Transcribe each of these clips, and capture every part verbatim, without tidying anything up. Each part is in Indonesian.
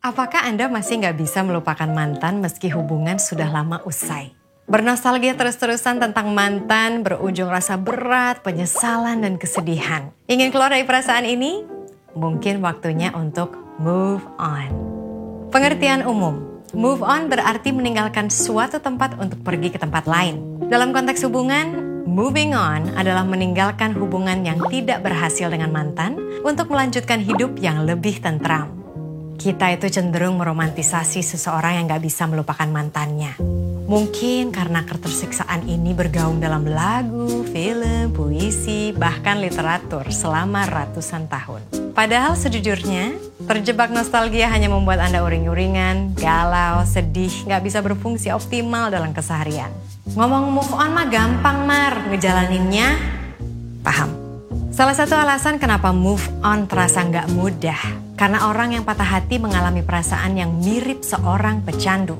Apakah Anda masih nggak bisa melupakan mantan meski hubungan sudah lama usai? Bernostalgia terus-terusan tentang mantan berujung rasa berat, penyesalan, dan kesedihan. Ingin keluar dari perasaan ini? Mungkin waktunya untuk move on. Pengertian umum, move on berarti meninggalkan suatu tempat untuk pergi ke tempat lain. Dalam konteks hubungan, moving on adalah meninggalkan hubungan yang tidak berhasil dengan mantan untuk melanjutkan hidup yang lebih tentram. Kita itu cenderung meromantisasi seseorang yang gak bisa melupakan mantannya. Mungkin karena ketersiksaan ini bergaung dalam lagu, film, puisi, bahkan literatur selama ratusan tahun. Padahal sejujurnya, terjebak nostalgia hanya membuat Anda uring-uringan, galau, sedih, gak bisa berfungsi optimal dalam keseharian. Ngomong move on mah gampang, Mar. Ngejalaninnya, paham. Salah satu alasan kenapa move on terasa nggak mudah, karena orang yang patah hati mengalami perasaan yang mirip seorang pecandu.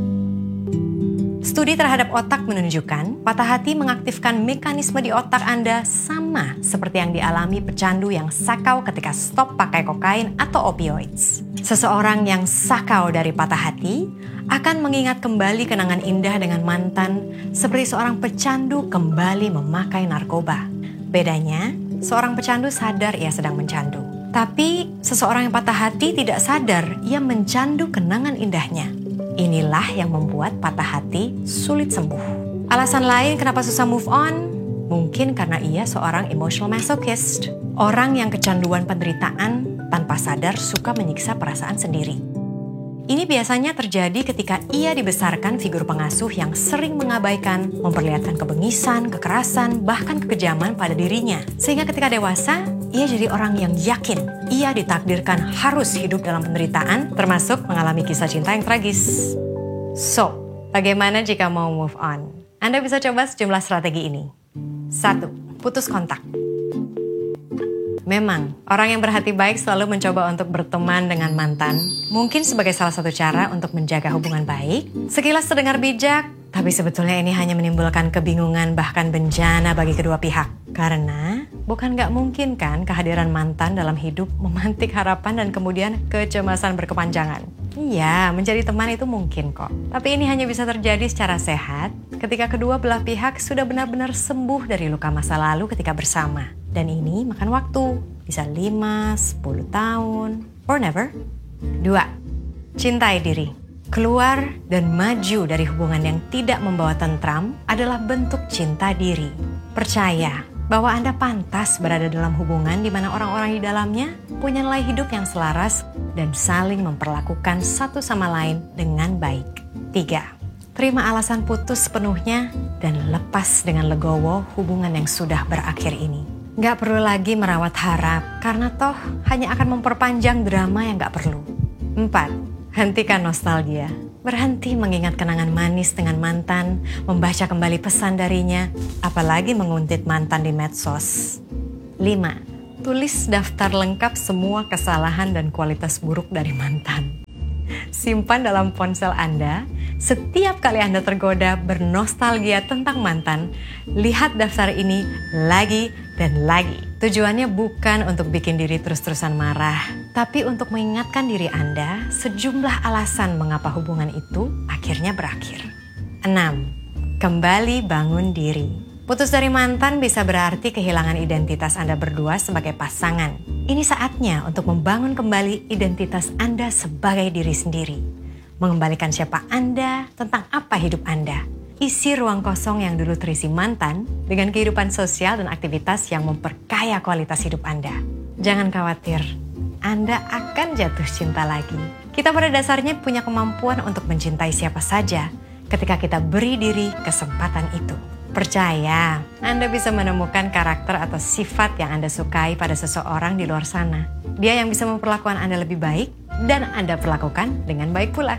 Studi terhadap otak menunjukkan patah hati mengaktifkan mekanisme di otak Anda sama seperti yang dialami pecandu yang sakau ketika stop pakai kokain atau opioids. Seseorang yang sakau dari patah hati akan mengingat kembali kenangan indah dengan mantan seperti seorang pecandu kembali memakai narkoba. Bedanya, seorang pecandu sadar ia sedang mencandu. Tapi seseorang yang patah hati tidak sadar ia mencandu kenangan indahnya. Inilah yang membuat patah hati sulit sembuh. Alasan lain kenapa susah move on? Mungkin karena ia seorang emotional masochist. Orang yang kecanduan penderitaan tanpa sadar suka menyiksa perasaan sendiri. Ini biasanya terjadi ketika ia dibesarkan figur pengasuh yang sering mengabaikan, memperlihatkan kebengisan, kekerasan, bahkan kekejaman pada dirinya. Sehingga ketika dewasa, ia jadi orang yang yakin ia ditakdirkan harus hidup dalam penderitaan, termasuk mengalami kisah cinta yang tragis. So, bagaimana jika mau move on? Anda bisa coba sejumlah strategi ini. Satu, putus kontak. Memang, orang yang berhati baik selalu mencoba untuk berteman dengan mantan, mungkin sebagai salah satu cara untuk menjaga hubungan baik. Sekilas terdengar bijak, tapi sebetulnya ini hanya menimbulkan kebingungan bahkan bencana bagi kedua pihak. Karena bukan gak mungkin kan kehadiran mantan dalam hidup memantik harapan dan kemudian kecemasan berkepanjangan. Iya, menjadi teman itu mungkin kok. Tapi ini hanya bisa terjadi secara sehat ketika kedua belah pihak sudah benar-benar sembuh dari luka masa lalu ketika bersama. Dan ini makan waktu, bisa lima, sepuluh tahun, or never. Dua, cintai diri. Keluar dan maju dari hubungan yang tidak membawa tentram adalah bentuk cinta diri. Percaya bahwa Anda pantas berada dalam hubungan di mana orang-orang di dalamnya punya nilai hidup yang selaras dan saling memperlakukan satu sama lain dengan baik. Tiga, terima alasan putus sepenuhnya dan lepas dengan legowo hubungan yang sudah berakhir ini. Gak perlu lagi merawat harap, karena toh hanya akan memperpanjang drama yang gak perlu. Empat, hentikan nostalgia. Berhenti mengingat kenangan manis dengan mantan, membaca kembali pesan darinya, apalagi menguntit mantan di medsos. Lima, tulis daftar lengkap semua kesalahan dan kualitas buruk dari mantan. Simpan dalam ponsel Anda. Setiap kali Anda tergoda bernostalgia tentang mantan, lihat daftar ini lagi dan lagi. Tujuannya bukan untuk bikin diri terus-terusan marah, tapi untuk mengingatkan diri Anda sejumlah alasan mengapa hubungan itu akhirnya berakhir. Enam, kembali bangun diri. Putus dari mantan bisa berarti kehilangan identitas Anda berdua sebagai pasangan. Ini saatnya untuk membangun kembali identitas Anda sebagai diri sendiri. Mengembalikan siapa Anda, tentang apa hidup Anda. Isi ruang kosong yang dulu terisi mantan dengan kehidupan sosial dan aktivitas yang memperkaya kualitas hidup Anda. Jangan khawatir, Anda akan jatuh cinta lagi. Kita pada dasarnya punya kemampuan untuk mencintai siapa saja ketika kita beri diri kesempatan itu. Percaya, Anda bisa menemukan karakter atau sifat yang Anda sukai pada seseorang di luar sana. Dia yang bisa memperlakukan Anda lebih baik dan Anda perlakukan dengan baik pula.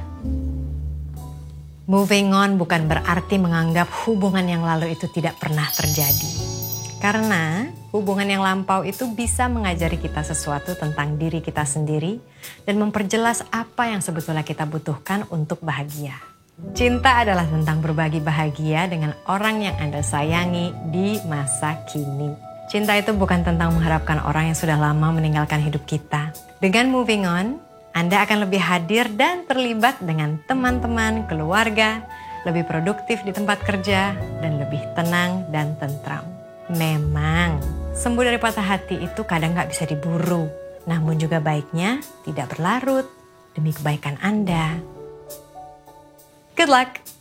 Moving on bukan berarti menganggap hubungan yang lalu itu tidak pernah terjadi. Karena hubungan yang lampau itu bisa mengajari kita sesuatu tentang diri kita sendiri dan memperjelas apa yang sebetulnya kita butuhkan untuk bahagia. Cinta adalah tentang berbagi bahagia dengan orang yang Anda sayangi di masa kini. Cinta itu bukan tentang mengharapkan orang yang sudah lama meninggalkan hidup kita. Dengan moving on, Anda akan lebih hadir dan terlibat dengan teman-teman, keluarga, lebih produktif di tempat kerja, dan lebih tenang dan tentram. Memang, sembuh dari patah hati itu kadang gak bisa diburu, namun juga baiknya tidak berlarut demi kebaikan Anda. Good luck!